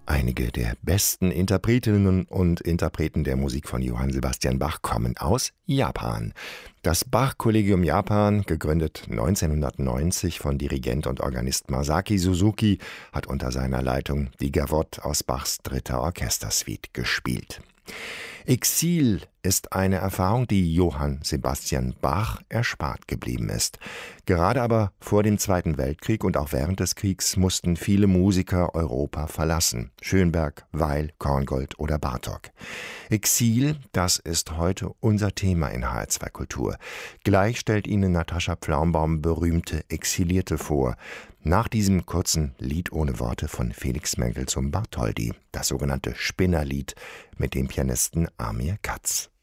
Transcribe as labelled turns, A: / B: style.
A: Einige der besten Interpretinnen und Interpreten der Musik von Johann Sebastian Bach kommen aus Japan. Das Bach-Kollegium Japan, gegründet 1990 von Dirigent und Organist Masaki Suzuki, hat unter seiner Leitung die Gavotte aus Bachs dritter Orchestersuite gespielt. Exil ist eine Erfahrung, die Johann Sebastian Bach erspart geblieben ist. Gerade aber vor dem Zweiten Weltkrieg und auch während des Kriegs mussten viele Musiker Europa verlassen. Schönberg, Weill, Korngold oder Bartók. Exil, das ist heute unser Thema in HR2 Kultur. Gleich stellt Ihnen Natascha Pflaumbaum berühmte Exilierte vor. Nach diesem kurzen Lied ohne Worte von Felix Mendelssohn Bartholdy, das sogenannte Spinnerlied mit dem Pianisten Amir Katz.